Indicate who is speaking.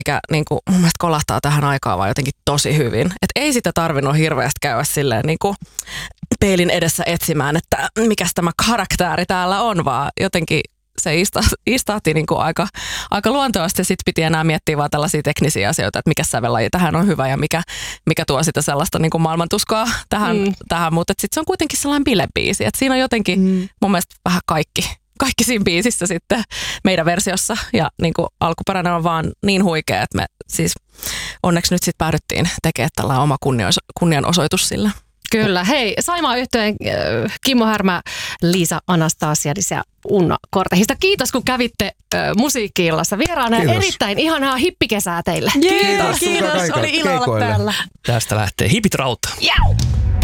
Speaker 1: mikä niin kuin, mun mielestä kolahtaa tähän aikaan vaan jotenkin tosi hyvin. Että ei sitä tarvinnut hirveästi käydä silleen niin kuin peilin edessä etsimään, että mikäs tämä karakteri täällä on, vaan jotenkin se istahti niin kuin aika luontevasti. Sitten piti enää miettiä vaan tällaisia teknisiä asioita, että mikä sävellaji tähän on hyvä ja mikä tuo sitä sellaista niin kuin maailmantuskaa tähän. Mutta sitten se on kuitenkin sellainen bilebiisi. Että siinä on jotenkin mun mielestä vähän kaikki siinä biisissä sitten meidän versiossa. Ja niin kuin alkuperäinen on vaan niin huikea, että me siis onneksi nyt sitten päädyttiin tekemään tällainen oma kunnianosoitus sille.
Speaker 2: Kyllä. Hei, Saimaa yhtyeen Kimmo Härmä, Liisa Anastasiadis ja Unno Kortehista. Kiitos, kun kävitte Musiikki-illassa vieraana. Erittäin ihanaa hippikesää teille.
Speaker 1: Kiitos. Oli ilo olla täällä.
Speaker 3: Tästä lähtee hipit rauta.
Speaker 2: Jau!